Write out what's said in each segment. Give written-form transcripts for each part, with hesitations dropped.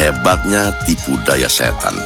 hebatnya tipu daya setan.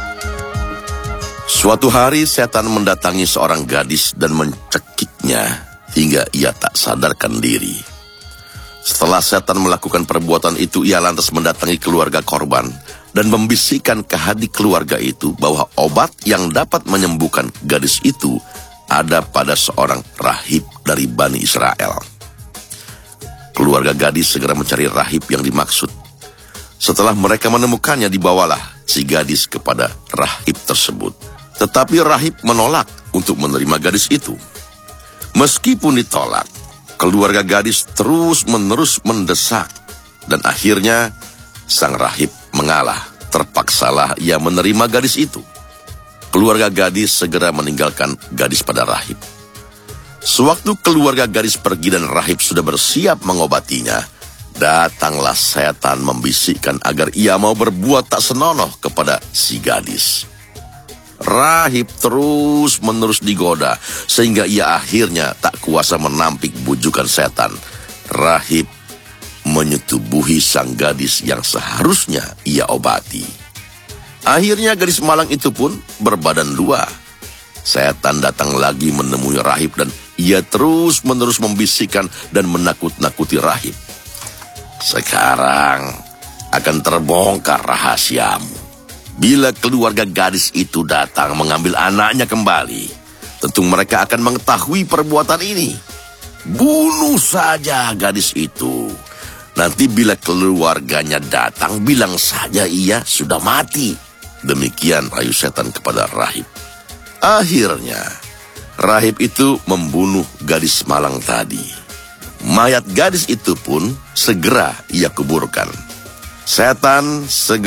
Suatu hari setan mendatangi seorang gadis dan mencekiknya hingga ia tak sadarkan diri. Setelah setan melakukan perbuatan itu, ia lantas mendatangi keluarga korban dan membisikkan ke hati keluarga itu bahwa obat yang dapat menyembuhkan gadis itu ada pada seorang rahib dari Bani Israel. Keluarga gadis segera mencari rahib yang dimaksud. Setelah mereka menemukannya, dibawalah si gadis kepada rahib tersebut. Tetapi rahib menolak untuk menerima gadis itu. Meskipun ditolak, keluarga gadis terus-menerus mendesak. Dan akhirnya sang rahib mengalah. Terpaksalah ia menerima gadis itu. Keluarga gadis segera meninggalkan gadis pada rahib. Sewaktu keluarga gadis pergi dan rahib sudah bersiap mengobatinya, datanglah setan membisikkan agar ia mau berbuat tak senonoh kepada si gadis. Rahib terus-menerus digoda, sehingga ia akhirnya tak kuasa menampik bujukan setan. Rahib menyetubuhi sang gadis yang seharusnya ia obati. Akhirnya gadis malang itu pun berbadan dua. Setan datang lagi menemui rahib dan ia terus-menerus membisikkan dan menakut-nakuti rahib. Sekarang akan terbongkar rahasiamu. Bila keluarga gadis itu datang mengambil anaknya kembali, tentu mereka akan mengetahui perbuatan ini. Bunuh saja gadis itu. Nanti bila keluarganya datang, bilang saja ia sudah mati. Demikian rayu setan kepada rahib. Akhirnya, rahib itu membunuh gadis malang tadi. Mayat gadis itu pun segera ia kuburkan. Setan segera